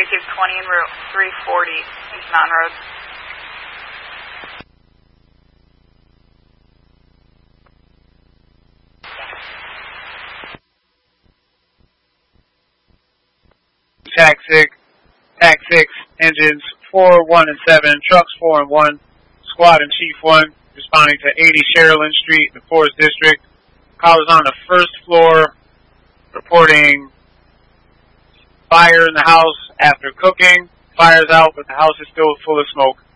is 20 and Route 340, East Mountain Road. TAC 6, engines 4, 1, and 7, trucks 4 and 1, squad and chief 1, responding to 80 Sherilyn Street, the Forest District. Callers on the first floor, reporting fire in the house after cooking. Fire's out, but the house is still full of smoke.